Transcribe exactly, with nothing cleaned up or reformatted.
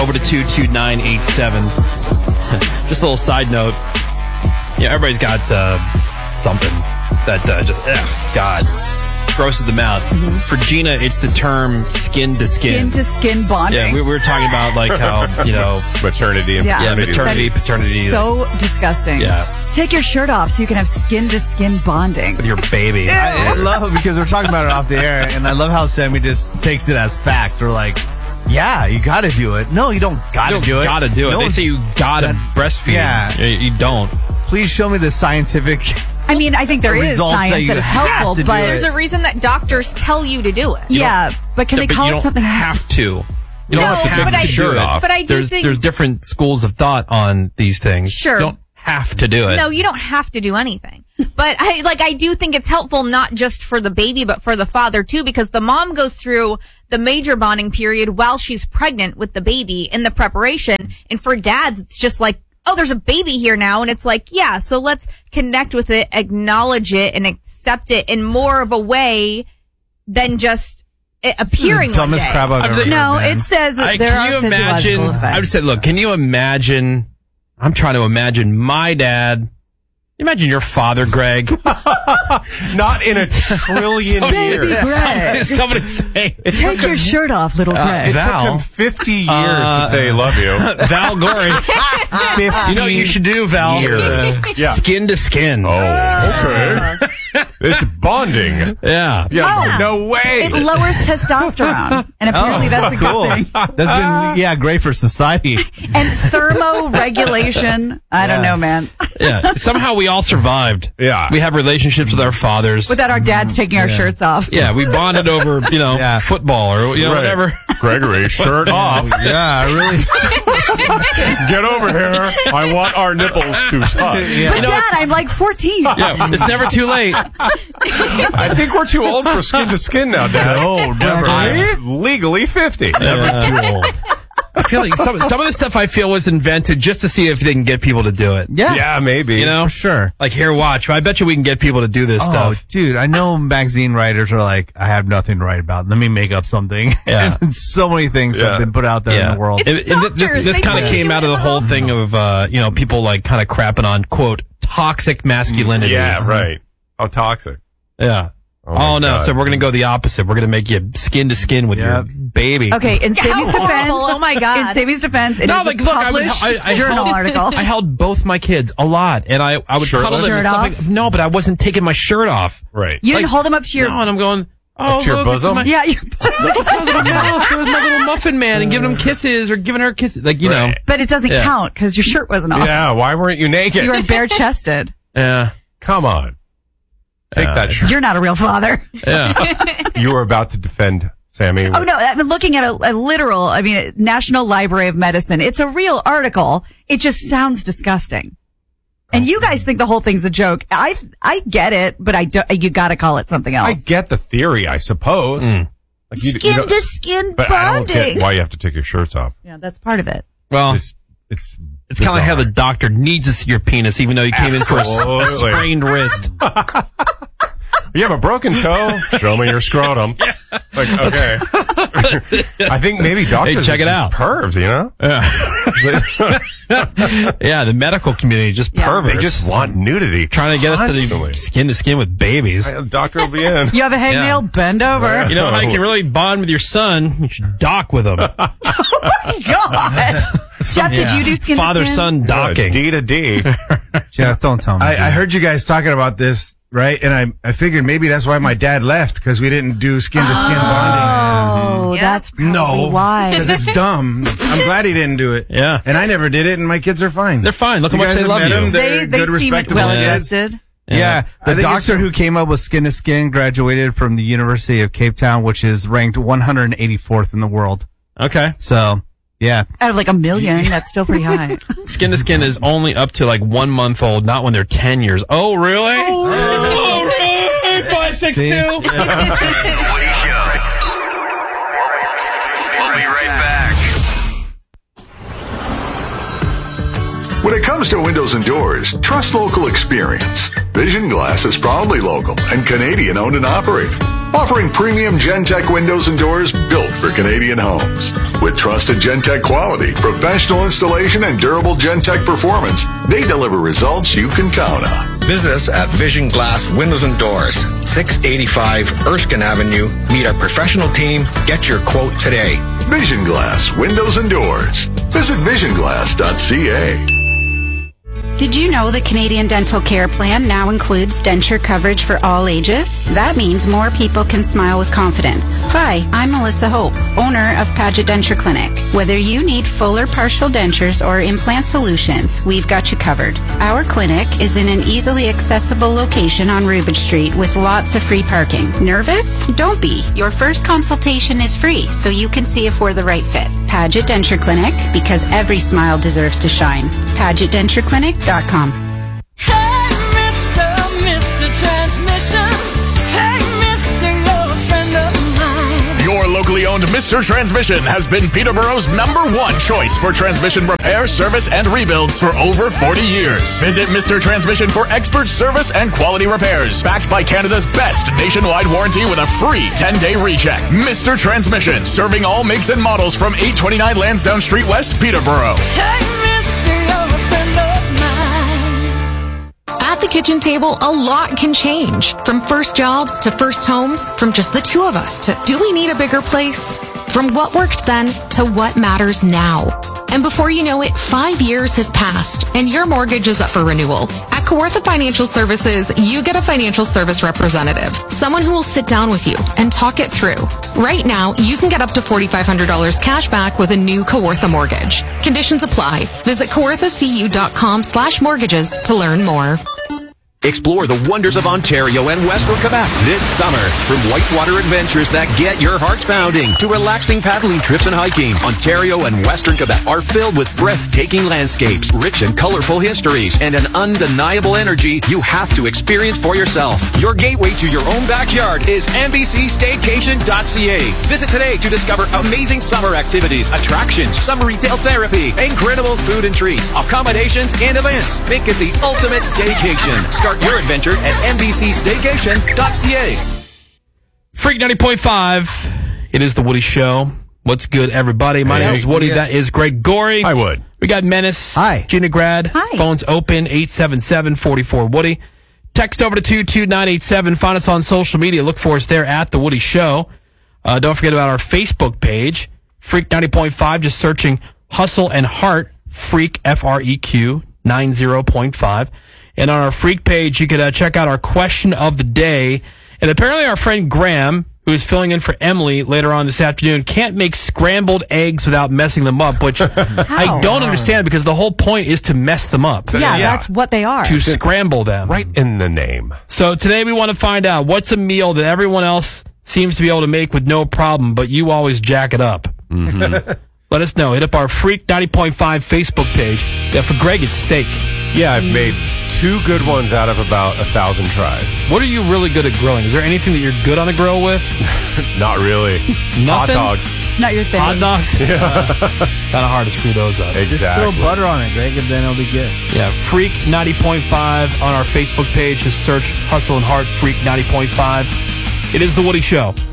Over to two two nine eight seven. Just a little side note. Yeah, everybody's got uh, something that uh, just, ugh, God, grosses them out. Mm-hmm. For Gina, it's the term skin to skin. Skin to skin bonding. Yeah, we, we were talking about like how, you know, maternity and Yeah. paternity. Yeah, maternity, paternity. So disgusting. Yeah. Take your shirt off so you can have skin to skin bonding. With your baby. I, I love it because we're talking about it off the air, and I love how Sammy just takes it as fact. We're like, yeah, you got to do it. No, you don't got to You do don't it. gotta do it. No They say you gotta that- breastfeed. Yeah. You, you don't. Please show me the scientific. I mean, I think there is results that science you that is have helpful, to do but it. There's a reason that doctors tell you to do it. yeah, but can Yeah, they but call you it don't something have to. You don't No, have to take but the I- shirt off. but I do there's, think- there's different schools of thought on these things. Sure. You don't have to do it. No, you don't have to do anything. But I like I do think it's helpful not just for the baby but for the father too, because the mom goes through the major bonding period while she's pregnant with the baby in the preparation, and for dads it's just like, oh, there's a baby here now, and it's like, yeah, so let's connect with it, acknowledge it, and accept it in more of a way than just it appearing This is the dumbest one day. crap I've I'm ever saying- heard, No, man. it says that I, there can are you imagine? physiological effects. I would say, look, can you imagine? I'm trying to imagine my dad. Imagine your father, Greg. Not in a trillion Somebody- years. Greg. Somebody, somebody say Take your shirt off, little Greg. It took Val. him fifty years Uh, to say love you. Val Gory. You know what you should do, Val? Years. Yeah. Skin to skin. Oh, okay. It's bonding. Yeah. Yeah, no way. It lowers testosterone, and apparently that's a good cool. thing. That's been, yeah, great for society. And thermoregulation. I don't know, man. Yeah. Somehow we all survived. Yeah. We have relationships with our fathers. Without our dads taking our shirts off. Yeah, we bonded over, you know, Yeah. football or you know, Right. whatever. Gregory, shirt off. Yeah, really. Get over here. I want our nipples to touch. But You know, Dad, it's- I'm like fourteen. Yeah, it's never too late. I think we're too old for skin to skin now, Dad. No, never. I'm legally fifty. Never too old. I feel like some some of the stuff I feel was invented just to see if they can get people to do it. Yeah. Yeah, maybe. You know, For sure. like here, watch. I bet you we can get people to do this Oh, stuff. dude, I know magazine writers are like, I have nothing to write about. Let me make up something. Yeah. And so many things Yeah. have been put out there in the world. It's And- and th- this doctors. this They kind of tell you came to out of do the it whole also. thing of uh, you know, people like kind of crapping on quote toxic masculinity. Yeah, right. How toxic. Yeah. Oh, Oh, my no! God. So we're gonna go the opposite. We're gonna make you skin to skin with your Yep. baby. Okay, in How Sammy's defense, horrible. Oh my God. in Sammy's defense, it No, is like a look, I, would, published I, I journal held, article. I held both my kids a lot, and I I would Shirtless? cuddle them and Shirt stuff off? like- no, but I wasn't taking my shirt off. Right. You didn't like- hold them up to your... No, and I'm going. Oh, to your look, this is bosom? my- yeah, your Look, it's my little mouse with my little muffin man and giving him kisses or giving her kisses. Like, you know. Right. but it doesn't Yeah. count because your shirt wasn't off. Yeah, why weren't you naked? You were bare-chested. Yeah. Come on. Take Uh, that shirt. You're not a real father. Yeah. You were about to defend Sammy. Oh, no, I'm looking at a, a literal, I mean, National Library of Medicine. It's a real article. It just sounds disgusting. And you guys think the whole thing's a joke. I I get it, but I do, you got to call it something I else. get the theory, I suppose. Mm. Like you- you Skin don't- to skin But I don't bonding. get why you have to take your shirts off. Yeah, that's part of it. Well, It's, it's, it's kind of like how the bizarre. doctor needs to see your penis, even though you came in for a, s- a Absolutely. sprained wrist. You have a broken toe? Show me your scrotum. Like, okay. I think maybe doctors Hey, check are it just out. pervs, you know? Yeah, the medical community just Yeah. perverts. They just want nudity. trying to get us to constantly. the skin to skin with babies. The doctor will be in. You have a hangnail? Yeah. Bend over. You know, how you can really bond with your son. You should dock with him. God. Jeff, did you do skin to Father skin? son docking. D to D. Jeff, don't tell me. I, I heard you guys talking about this, right? And I, I figured maybe that's why my dad left, because we didn't do skin to skin bonding. Oh, Yeah. that's probably No, why. because it's dumb. I'm glad he didn't do it. Yeah. And I never did it, and my kids are fine. They're fine. Look how You much guys they have love met you. them? They, They're they good, seem respectable well kids. adjusted. Yeah, I the think it's doctor a- who came up with skin to skin graduated from the University of Cape Town, which is ranked one hundred eighty-fourth in the world. Okay. So, yeah. Out of like a million, that's still pretty high. Skin to skin is only up to like one month old, not when they're ten years. Oh, really? Oh, really? Five, six, See? two. The Woody Show. We'll be right back. When it comes to windows and doors, trust local experience. Vision Glass is proudly local and Canadian owned and operated. offering premium Gentech windows and doors built for Canadian homes. With trusted Gentech quality, professional installation, and durable Gentech performance, they deliver results you can count on. Visit us at Vision Glass Windows and Doors, six eighty-five Erskine Avenue. Meet our professional team. Get your quote today. Vision Glass Windows and Doors. Visit vision glass dot c a. Did you know the Canadian Dental Care Plan now includes denture coverage for all ages? That means more people can smile with confidence. Hi, I'm Melissa Hope, owner of Paget Denture Clinic. Whether you need full or partial dentures or implant solutions, we've got you covered. Our clinic is in an easily accessible location on Rubin Street with lots of free parking. Nervous? Don't be. Your first consultation is free, so you can see if we're the right fit. Paget Denture Clinic, because every smile deserves to shine. Paget Denture Clinic dot com. Hey, Mister, Mister Transmission. Hey, Mister, you're a friend of mine. Your locally owned Mister Transmission has been Peterborough's number one choice for transmission repair, service, and rebuilds for over forty years. Visit Mister Transmission for expert service and quality repairs. Backed by Canada's best nationwide warranty with a free ten-day recheck. Mister Transmission, serving all makes and models from eight twenty-nine Lansdowne Street West, Peterborough. Hey, Mister, you're a friend of mine. At the kitchen table, a lot can change. From first jobs to first homes, from just the two of us to do we need a bigger place? From what worked then to what matters now. And before you know it, five years have passed and your mortgage is up for renewal. At Kawartha Financial Services, you get a financial service representative, someone who will sit down with you and talk it through. Right now, you can get up to forty-five hundred dollars cash back with a new Kawartha mortgage. Conditions apply. Visit kawarthacu.com slash mortgages to learn more. Explore the wonders of Ontario and Western Quebec this summer. From whitewater adventures that get your hearts pounding to relaxing paddling trips and hiking, Ontario and Western Quebec are filled with breathtaking landscapes, rich and colorful histories, and an undeniable energy you have to experience for yourself. Your gateway to your own backyard is N B C staycation dot c a. Visit today to discover amazing summer activities, attractions, summer retail therapy, incredible food and treats, accommodations, and events. Make it the ultimate staycation. Start your adventure at N B C staycation dot c a. Freak ninety point five. It is the Woody Show. What's good, everybody? My Hey, name is Woody. yeah. That is Greg Gorey. I would. We got Menace. Hi. Gina Grad. Hi. Phones open, eight seven seven, four four, Woody. Text over to two two nine eight seven. Find us on social media. Look for us there at The Woody Show. Uh, don't forget about our Facebook page, Freak ninety point five. Just searching Hustle and Heart, Freak, F R E Q, ninety point five. And on our Freak page, you could uh, check out our question of the day. And apparently our friend Graham, who is filling in for Emily later on this afternoon, can't make scrambled eggs without messing them up, which I don't understand because the whole point is to mess them up. Yeah, that's what they are. To scramble them. Right in the name. So today we want to find out what's a meal that everyone else seems to be able to make with no problem, but you always jack it up. Mm-hmm. Let us know. Hit up our Freak ninety point five Facebook page. Yeah, for Greg, it's steak. Yeah, I've made two good ones out of about a thousand tries. What are you really good at grilling? Is there anything that you're good on a grill with? Not really. Hot Nothing? dogs. Not your thing. Hot dogs? Yeah. Kind of hard to screw those up. Just Exactly. throw butter on it, Greg, and then it'll be good. Yeah, Freak ninety point five on our Facebook page. Just search Hustle and Heart Freak ninety point five. It is The Woody Show.